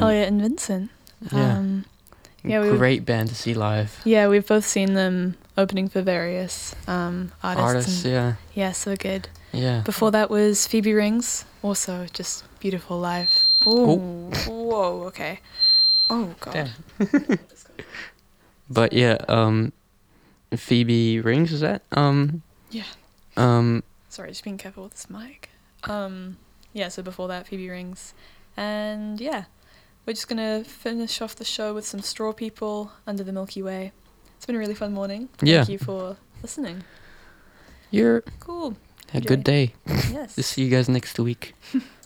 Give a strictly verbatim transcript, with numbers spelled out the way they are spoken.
Elliot and Vincent. Yeah. Um, yeah, we Great band to see live. Yeah, we've both seen them opening for various um, artists. Artists, and yeah. Yeah, so good. Yeah. Before that was Phoebe Rings, also just beautiful live. Ooh, whoa, okay. Oh, God. But yeah, um, Phoebe Rings, is that? Um, Yeah. Um, Sorry, just being careful with this mic. Um, yeah, so before that, Phoebe Rings. And yeah, we're just going to finish off the show with some Straw People, Under the Milky Way. It's been a really fun morning. Thank yeah. you for listening. You're Cool. a Enjoy. good day. Yes. See you guys next week.